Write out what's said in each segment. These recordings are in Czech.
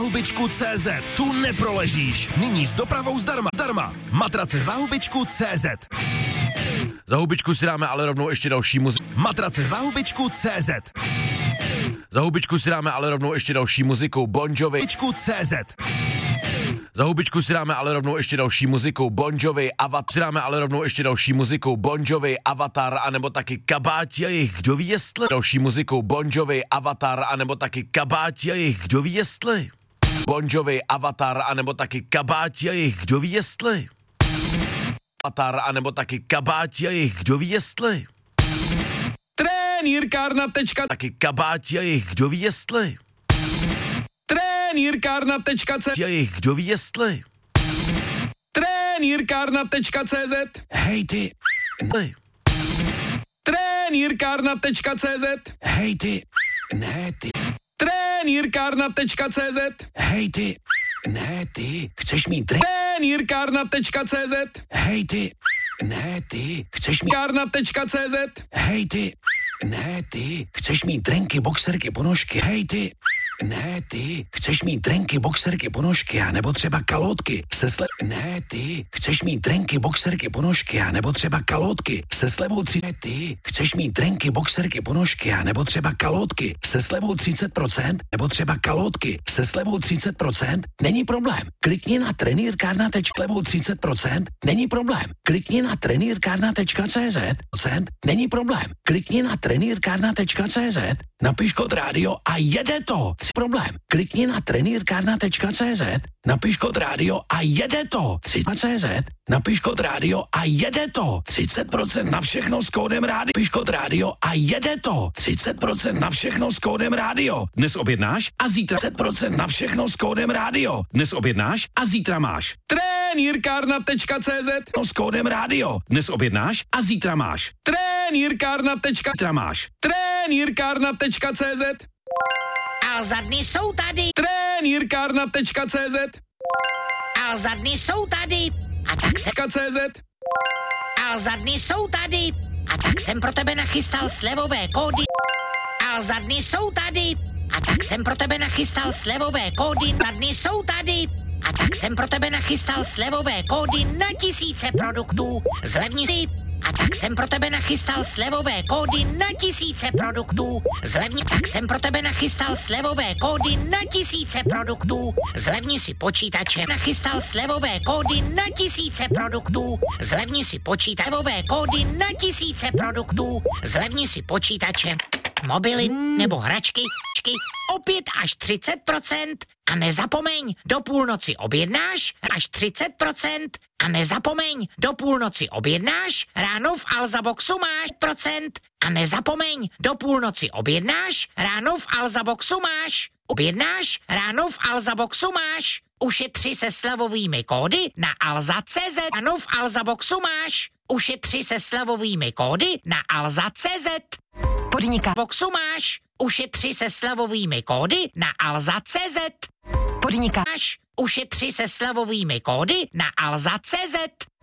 Hubičku.cz. Tu neproležíš. Nyní s dopravou zdarma. Matrace za hubičku.cz. Za hubičku si dáme ale rovnou ještě další muziku. Matrace za hubičku.cz. Za hubičku si dáme ale rovnou ještě další muziku. Bon Jovi. Hubičku.cz. Za hubičku si dáme ale rovnou ještě další muziku. Bon Jovi, Avatar. Si dáme ale rovnou ještě další muziku. Bon Jovi, Avatar, anebo taky Kabáti a jejich kdo ví jestli. Další muziku. Bon Jovi, Avatar, anebo taky Kabáti a jejich kdo ví jestli. Bon Jovi, Avatar, anebo taky Kabáti a jejich kdo ví jestli. Avatar, anebo taky Kabáti a jejich kdo ví jestli. Trenýrkárna.cz. Taky Kabáti a jejich kdo ví jestli. Trenýrkárna.cz. A jejich kdo ví jestli. Trenýrkárna.cz. Hej ty. Trenýrkárna.cz. Hej ty. Ne ty. Trenýrkárna.cz. Hej ty. Ne ty. Chceš mít drink? Trenýrkárna.cz. Hej ty. Ne ty. Chceš mít Kárna.cz. Hej ty. Ne ty. Chceš mít drinky, boxerky, ponožky. Hej ty. Ne ty. Chceš mít drinky, boxerky, ponožky a nebo třeba kalotky se Ne ty. Chceš mít drinky, boxerky, ponožky a nebo třeba kalotky se slevou 3. Ne ty. Chceš mít drinky, boxerky, ponožky a nebo třeba kalotky se slevou 30% nebo třeba kalotky se slevou 30%. Není problém. Klikni na trenýrkárna.cz. Slevou 30%. Není problém. Klikni na trenýrkárna.cz. Není problém. Klikni na trenýrkárna.cz. Napiš kód rádio a jede to. Problém. Klikni na trenýrkárna.cz. Napiš kód rádio a jede to. 3.cz. Napiš kód rádio a jede to. 30% na všechno s kódem rádio. Napiš kód rádio a jede to. 30% na všechno s kódem rádio. Dnes objednáš a zítra 30% na všechno s kódem rádio. Dnes objednáš a zítra máš. Trenýrkárna.cz. No s kódem rádio. Dnes objednáš a zítra máš. Trenýrkárna.cz. máš. Trenýrkárna.cz. A za dny jsou tady. Trenýrkárna.cz. A za dny jsou tady. A tak se CZ. A za dny jsou tady. A tak jsem pro tebe nachystal slevové kódy. A za dny jsou tady. A tak jsem pro tebe nachystal slevové kódy. Za dny jsou tady. A tak jsem pro tebe nachystal slevové kódy na tisíce produktů. Zlevni si. A tak jsem pro tebe nachystal slevové kódy na tisíce produktů. Zlevni. Tak jsem pro tebe nachystal slevové kódy na tisíce produktů. Zlevni si počítače. Nachystal slevové kódy na tisíce produktů. Zlevni si počítačové kódy na tisíce produktů. Zlevni si počítače, mobily nebo hračky o 5 až 30%. A nezapomeň, do půlnoci objednáš až 30%. A nezapomeň, do půlnoci objednáš, ráno v Alzaboxu máš procent. A nezapomeň, do půlnoci objednáš, ráno v Alzaboxu máš. Objednáš, ráno v Alzaboxu máš. Ušetři se slevovými kódy na Alza.cz. Ráno v Alzaboxu máš. Ušetři se slevovými kódy na Alza.cz. Podniká. Boxu máš. Ušetři se slevovými kódy na Alza.cz. Podnikáš. Ušetři se slevovými kódy na Alza.cz.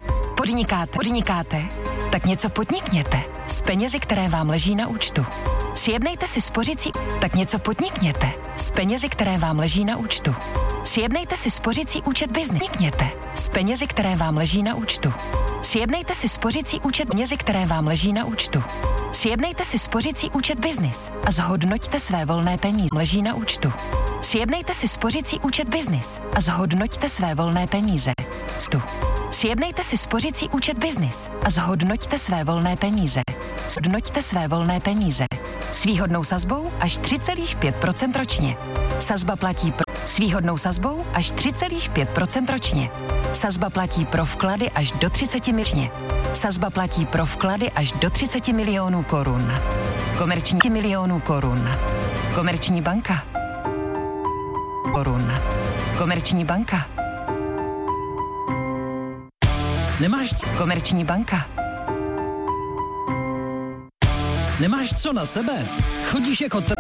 Podnikáte? Tak něco podnikněte s penězi, které vám leží na účtu. Sjednejte si spořicí, tak něco podnikněte s penězi, které vám leží na účtu. Sjednejte si spořicí účet Biznis. Podnikněte s penězi, které vám leží na účtu. Sjednejte si spořicí účet penězi, které vám leží na účtu. Sjednejte si spořicí účet Biznis a zhodnoťte své volné peníze. Leží na účtu. Sjednejte si spořicí účet Biznis a zhodnoťte své volné peníze. Sjednejte si spořicí účet Biznis a zhodnoťte své volné peníze. Zhodnoťte své volné peníze. S výhodnou sazbou až 3,5% ročně. Sazba platí s výhodnou sazbou až 3,5% ročně. Sazba platí pro vklady až do 30 milionů. Sazba platí pro vklady až do 30 milionů korun. Komerční milionů korun. Komerční banka. Korun. Komerční banka. Nemáš Komerční banka. Nemáš co na sebe? Chodíš jako